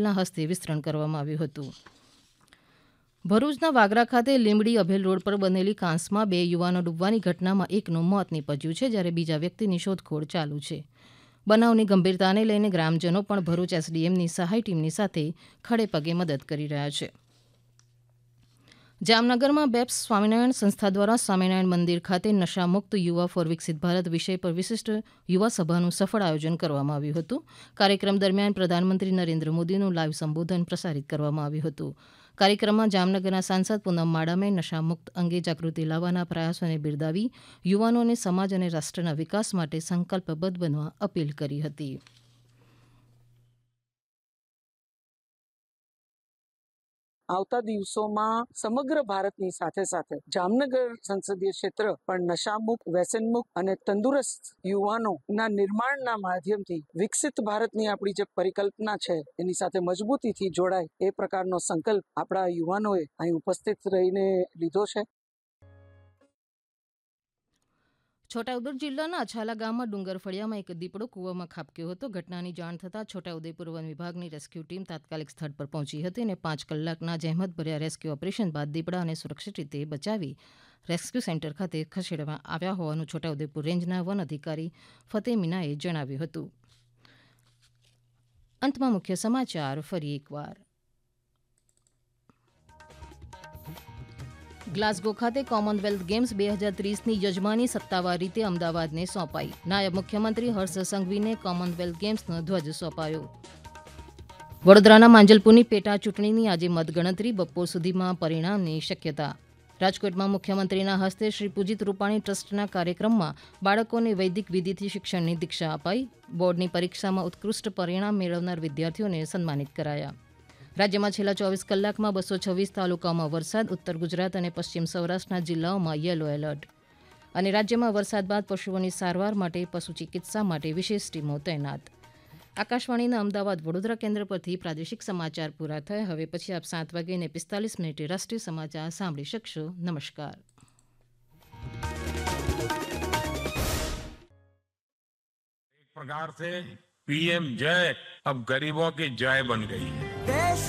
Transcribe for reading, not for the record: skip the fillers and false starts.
પટેલના હસ્તે વિસ્તરણ કરવામાં આવ્યું હતું. ભરૂચના વાગરા ખાતે લીંબડી અભેલ રોડ પર બનેલી કાંસમાં 2 યુવાનો ડૂબવાની ઘટનામાં એકનું મોત નીપજ્યું છે, જ્યારે બીજા વ્યક્તિની શોધખોળ ચાલુ છે. બનાવની ગંભીરતાને લઈને ગ્રામજનો પણ ભરૂચ એસડીએમની સહાય ટીમની સાથે ખડેપગે મદદ કરી રહ્યા છે. જામનગરમાં બેપ્સ સ્વામિનારાયણ સંસ્થા દ્વારા સ્વામિનારાયણ મંદિર ખાતે નશામુક્ત યુવા ફોર વિકસિત ભારત વિષય પર વિશિષ્ટ યુવા સભાનું સફળ આયોજન કરવામાં આવ્યું હતું. કાર્યક્રમ દરમિયાન પ્રધાનમંત્રી નરેન્દ્ર મોદીનું લાઈવ સંબોધન પ્રસારિત કરવામાં આવ્યું હતું. કાર્યક્રમમાં જામનગરના સાંસદ પૂનમ માડમે નશામુક્ત અંગે જાગૃતિ લાવવાના પ્રયાસોને બિરદાવી યુવાનોને સમાજ અને રાષ્ટ્રના વિકાસ માટે સંકલ્પબદ્ધ બનવા અપીલ કરી હતી. આવતા દિવસોમાં સમગ્ર ભારતની સાથે સાથે જામનગર સંસદીય ક્ષેત્ર પણ નશામુક્ત, વ્યસનમુક્ત અને તંદુરસ્ત યુવાનોના નિર્માણના માધ્યમથી વિકસિત ભારતની આપણી જે પરિકલ્પના છે એની સાથે મજબૂતીથી જોડાય એ પ્રકારનો સંકલ્પ આપણા યુવાનોએ અહીં ઉપસ્થિત રહીને લીધો છે. છોટાઉદેપુર જિલ્લાના અછાલા ગામમાં ડુંગર ફળિયામાં એક દીપડો કૂવામાં ખાબક્યો હતો. ઘટનાની જાણ થતાં છોટાઉદેપુર વન વિભાગની રેસ્ક્યુ ટીમ તાત્કાલિક સ્થળ પર પહોંચી હતી અને 5 કલાકના જહેમતભર્યા રેસ્ક્યુ ઓપરેશન બાદ દીપડાને સુરક્ષિત રીતે બચાવી રેસ્ક્યુ સેન્ટર ખાતે ખસેડવામાં આવ્યા હોવાનું છોટાઉદેપુર રેન્જના વન અધિકારી ફતેહ મીનાએ જણાવ્યું હતું. અંતમાં મુખ્ય સમાચાર ફરી એકવાર. ગ્લાસગો ખાતે કોમનવેલ્થ ગેમ્સ 2030ની યજમાની સત્તાવાર રીતે અમદાવાદને સોંપાઈ. નાયબ મુખ્યમંત્રી હર્ષ સંઘવીને કોમનવેલ્થ ગેમ્સનો ધ્વજ સોંપાયો. વડોદરાના માંજલપુરની પેટા ચૂંટણીની આજે મતગણતરી, બપોર સુધીમાં પરિણામની શક્યતા. રાજકોટમાં મુખ્યમંત્રીના હસ્તે શ્રી પૂજિત રૂપાણી ટ્રસ્ટના કાર્યક્રમમાં બાળકોને વૈદિક વિધિથી શિક્ષણની દીક્ષા અપાઈ. બોર્ડની પરીક્ષામાં ઉત્કૃષ્ટ પરિણામ મેળવનાર વિદ્યાર્થીઓને સન્માનિત કરાયા. રાજ્યમાં છેલ્લા 24 કલાકમાં 226 તાલુકાઓમાં વરસાદ, ઉત્તર ગુજરાત અને પશ્ચિમ સૌરાષ્ટ્રના જિલ્લાઓમાં યલો એલર્ટ. અને રાજ્યમાં વરસાદ બાદ પશુઓની સારવાર માટે પશુ ચિકિત્સા માટે વિશેષ ટીમો તૈનાત. આકાશવાણીના અમદાવાદ વડોદરા કેન્દ્ર પરથી પ્રાદેશિક સમાચાર પૂરા થયા. હવે પછી આપ 7:45 રાષ્ટ્રીય સમાચાર સાંભળી શકશો. નમસ્કાર. एक प्रकार से पीएम जय अब गरीबों की जय बन गई है.